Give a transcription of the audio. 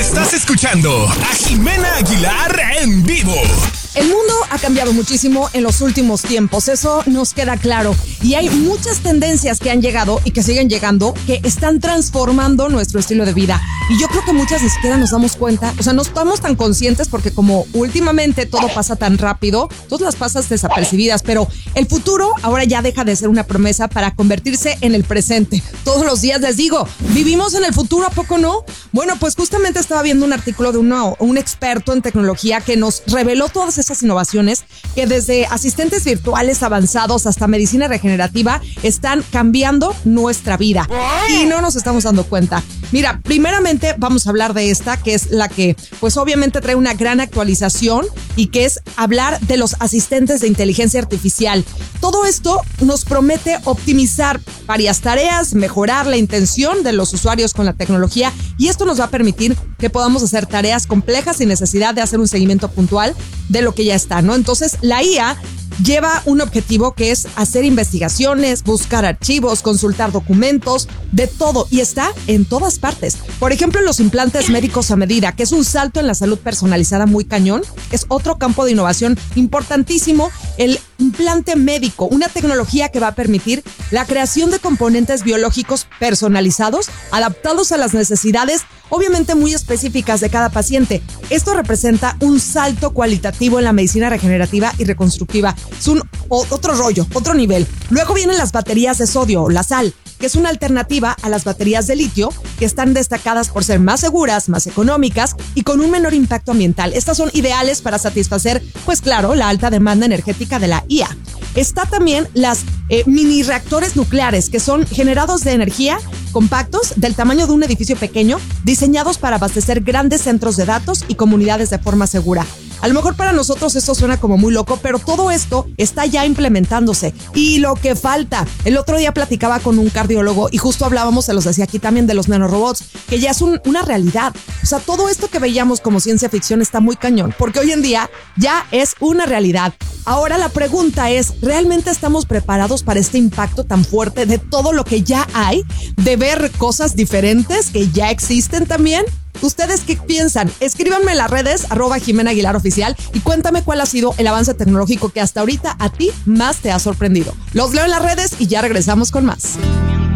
Estás escuchando a Jimena Aguilar en vivo. El mundo ha cambiado muchísimo en los últimos tiempos, eso nos queda claro. Y hay muchas tendencias que han llegado y que siguen llegando que están transformando nuestro estilo de vida. Y yo creo que muchas ni siquiera nos damos cuenta, o sea, no estamos tan conscientes porque como últimamente todo pasa tan rápido, todas las pasas desapercibidas, pero el futuro ahora ya deja de ser una promesa para convertirse en el presente. Todos los días les digo, ¿vivimos en el futuro? ¿A poco no? Bueno, pues justamente estaba viendo un artículo de un experto en tecnología que nos reveló todas esas innovaciones que desde asistentes virtuales avanzados hasta medicina regenerativa están cambiando nuestra vida y no nos estamos dando cuenta. Mira, primeramente vamos a hablar de esta, que es la que pues obviamente trae una gran actualización y que es hablar de los asistentes de inteligencia artificial. Todo esto nos promete optimizar varias tareas, mejorar la intención de los usuarios con la tecnología y esto nos va a permitir que podamos hacer tareas complejas sin necesidad de hacer un seguimiento puntual de lo que ya está, ¿no? Entonces, la IA lleva un objetivo que es hacer investigaciones, buscar archivos, consultar documentos, de todo, y está en todas partes. Por ejemplo, los implantes médicos a medida, que es un salto en la salud personalizada muy cañón, es otro campo de innovación importantísimo. El implante médico, una tecnología que va a permitir la creación de componentes biológicos personalizados, adaptados a las necesidades, obviamente muy específicas de cada paciente. Esto representa un salto cualitativo en la medicina regenerativa y reconstructiva. Es otro rollo, otro nivel. Luego vienen las baterías de sodio, la sal, que es una alternativa a las baterías de litio, que están destacadas por ser más seguras, más económicas y con un menor impacto ambiental. Estas son ideales para satisfacer, pues claro, la alta demanda energética de la IA. Está también las mini reactores nucleares, que son generados de energía compactos del tamaño de un edificio pequeño, diseñados para abastecer grandes centros de datos y comunidades de forma segura. A lo mejor para nosotros esto suena como muy loco, pero todo esto está ya implementándose. Y lo que falta, el otro día platicaba con un cardiólogo y justo hablábamos, se los decía aquí también, de los nanorobots, que ya es una realidad. O sea, todo esto que veíamos como ciencia ficción está muy cañón, porque hoy en día ya es una realidad. Ahora la pregunta es, ¿realmente estamos preparados para este impacto tan fuerte de todo lo que ya hay? ¿De ver cosas diferentes que ya existen también? ¿Ustedes qué piensan? Escríbanme en las redes, @Jimena Aguilar Oficial, y cuéntame cuál ha sido el avance tecnológico que hasta ahorita a ti más te ha sorprendido. Los leo en las redes y ya regresamos con más.